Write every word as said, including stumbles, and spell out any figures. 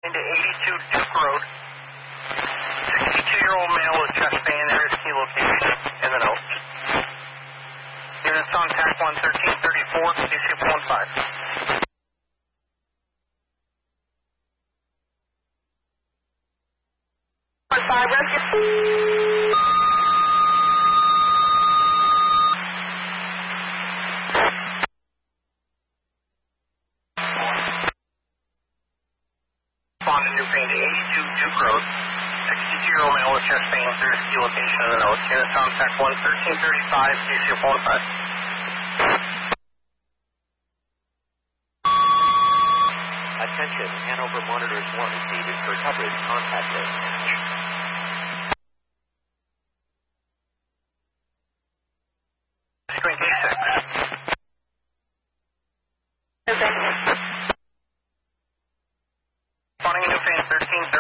into eighty-two Duke Road. sixty-two-year-old male with chest pain. There is key location in the note. Units on TAC one thirteen thirty-four, C C one five. one five, rescue. Respond to new pain to eighty-two Duke Road. sixty-two-year-old male with chest pain. There is key location in the note. Units on TAC one thirteen thirty-five, C C one five. Attention, Hanover monitors one needed for coverage. Contact us. Screen K six. Responding to new pain thirteen thirty.